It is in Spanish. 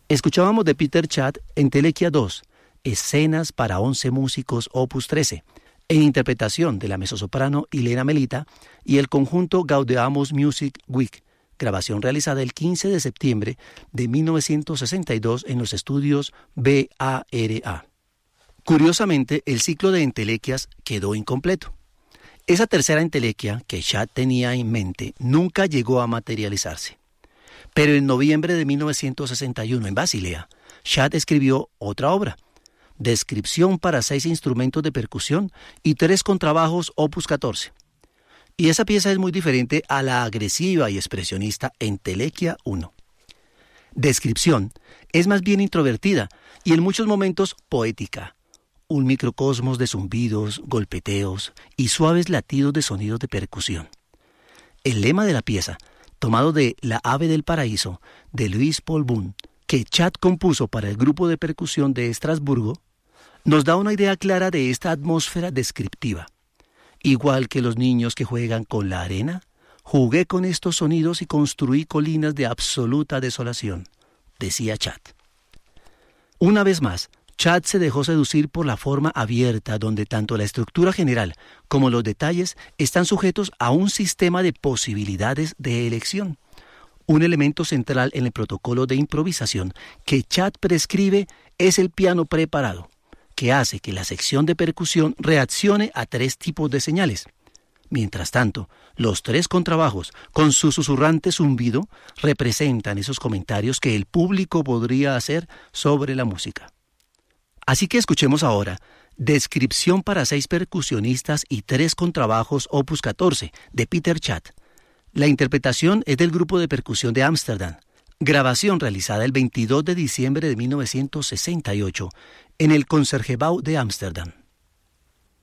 Escuchábamos de Peter Chat Entelequia 2, Escenas para 11 músicos opus 13, en interpretación de la mezzosoprano Ilena Melita y el conjunto Gaudeamus Music Week, grabación realizada el 15 de septiembre de 1962 en los estudios BARA. Curiosamente, el ciclo de entelequias quedó incompleto. Esa tercera entelequia que Chad tenía en mente nunca llegó a materializarse. Pero en noviembre de 1961, en Basilea, Chad escribió otra obra, Descripción para 6 instrumentos de percusión y 3 contrabajos opus 14. Y esa pieza es muy diferente a la agresiva y expresionista Entelequia 1. Descripción es más bien introvertida y en muchos momentos poética, un microcosmos de zumbidos, golpeteos y suaves latidos de sonidos de percusión. El lema de la pieza, tomado de La ave del paraíso, de Louis Paul Boone, que Chad compuso para el grupo de percusión de Estrasburgo, nos da una idea clara de esta atmósfera descriptiva. Igual que los niños que juegan con la arena, jugué con estos sonidos y construí colinas de absoluta desolación, decía Chad. Una vez más, Chad se dejó seducir por la forma abierta donde tanto la estructura general como los detalles están sujetos a un sistema de posibilidades de elección. Un elemento central en el protocolo de improvisación que Chad prescribe es el piano preparado, que hace que la sección de percusión reaccione a 3 tipos de señales. Mientras tanto, los 3 contrabajos, con su susurrante zumbido, representan esos comentarios que el público podría hacer sobre la música. Así que escuchemos ahora Descripción para 6 percusionistas y 3 contrabajos opus 14 de Peter Chad. La interpretación es del grupo de percusión de Ámsterdam, grabación realizada el 22 de diciembre de 1968 en el Concertgebouw de Ámsterdam.